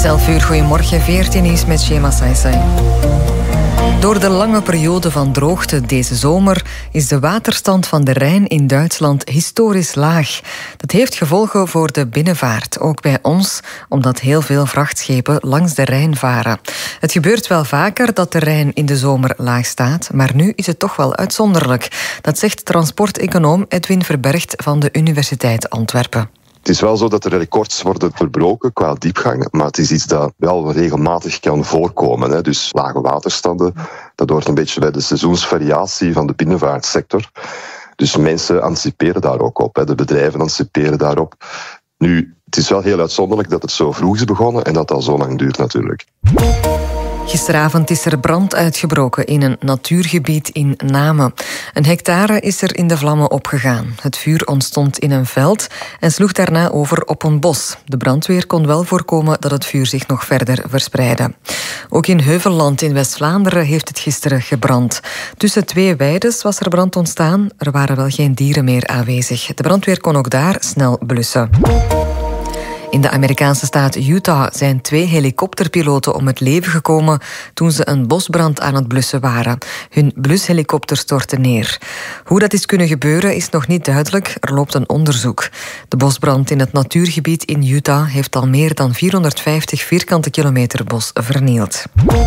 is 11 uur, goedemorgen, 14 is met Shema Saisai. Door de lange periode van droogte deze zomer is de waterstand van de Rijn in Duitsland historisch laag. Dat heeft gevolgen voor de binnenvaart, ook bij ons, omdat heel veel vrachtschepen langs de Rijn varen. Het gebeurt wel vaker dat de Rijn in de zomer laag staat, maar nu is het toch wel uitzonderlijk. Dat zegt transporteconoom Edwin Verbergt van de Universiteit Antwerpen. Het is wel zo dat er records worden verbroken qua diepgang, maar het is iets dat wel regelmatig kan voorkomen. Dus lage waterstanden, dat hoort een beetje bij de seizoensvariatie van de binnenvaartsector. Dus mensen anticiperen daar ook op, de bedrijven anticiperen daarop. Nu, het is wel heel uitzonderlijk dat het zo vroeg is begonnen en dat al zo lang duurt natuurlijk. Gisteravond is er brand uitgebroken in een natuurgebied in Namen. Een hectare is er in de vlammen opgegaan. Het vuur ontstond in een veld en sloeg daarna over op een bos. De brandweer kon wel voorkomen dat het vuur zich nog verder verspreidde. Ook in Heuvelland in West-Vlaanderen heeft het gisteren gebrand. Tussen 2 weides was er brand ontstaan. Er waren wel geen dieren meer aanwezig. De brandweer kon ook daar snel blussen. In de Amerikaanse staat Utah zijn 2 helikopterpiloten om het leven gekomen toen ze een bosbrand aan het blussen waren. Hun blushelikopter stortte neer. Hoe dat is kunnen gebeuren is nog niet duidelijk. Er loopt een onderzoek. De bosbrand in het natuurgebied in Utah heeft al meer dan 450 vierkante kilometer bos vernield.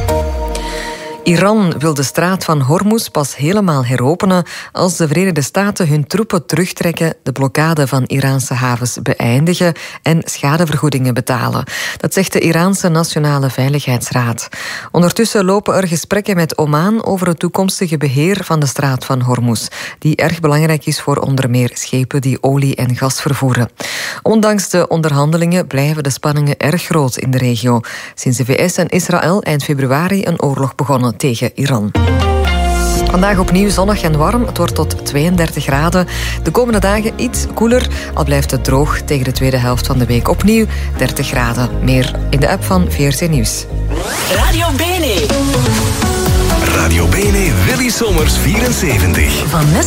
Iran wil de straat van Hormuz pas helemaal heropenen als de Verenigde Staten hun troepen terugtrekken, de blokkade van Iraanse havens beëindigen en schadevergoedingen betalen. Dat zegt de Iraanse Nationale Veiligheidsraad. Ondertussen lopen er gesprekken met Oman over het toekomstige beheer van de straat van Hormuz, die erg belangrijk is voor onder meer schepen die olie en gas vervoeren. Ondanks de onderhandelingen blijven de spanningen erg groot in de regio. Sinds de VS en Israël eind februari een oorlog begonnen tegen Iran. Vandaag opnieuw zonnig en warm. Het wordt tot 32 graden. De komende dagen iets koeler, al blijft het droog. Tegen de tweede helft van de week opnieuw 30 graden. Meer in de app van VRT Nieuws. Radio Bene. Radio Bene Willy Sommers 74. Van